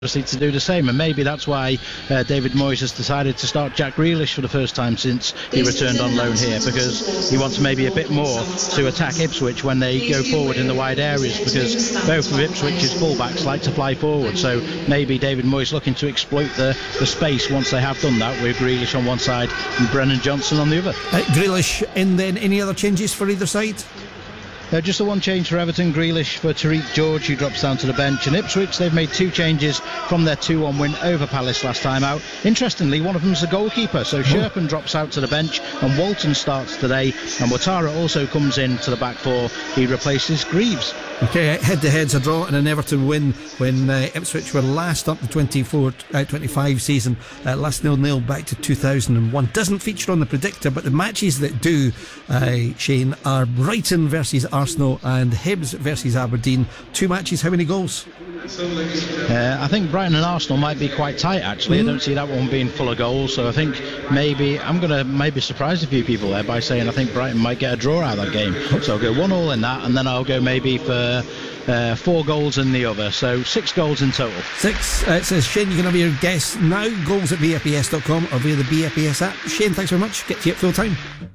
to do the same, and maybe that's why David Moyes has decided to start Jack Grealish for the first time since he returned on loan here, because he wants maybe a bit more to attack Ipswich when they go forward in the wide areas, because both of Ipswich's fullbacks like to fly forward. So maybe David Moyes looking to exploit the space once they have done that, with Grealish on one side and Brennan Johnson on the other. Grealish in then. Any other changes for either side? Just the one change for Everton, Grealish for Tariq George, who drops down to the bench. And Ipswich, they've made 2 changes from their 2-1 win over Palace last time out. Interestingly, one of them's the goalkeeper, so Sherpen drops out to the bench and Walton starts today, and Ouattara also comes in to the back 4. He replaces Greaves. Okay, head-to-head's a draw and an Everton win when Ipswich were last up the 24-25 season, last 0-0 back to 2001. Doesn't feature on the predictor, but the matches that do, Shane, are Brighton versus Arsenal and Hibs versus Aberdeen. 2 matches, how many goals? I think Brighton and Arsenal might be quite tight, actually. I don't see that one being full of goals, so I think I'm going to maybe surprise a few people there by saying I think Brighton might get a draw out of that game. So I'll go 1-1 in that, and then I'll go maybe for 4 goals in the other, so 6 goals in total. 6. It says, Shane, you can have your guess now, goals at BFBS.com or via the BFBS app. Shane, thanks very much. Get to you at full time.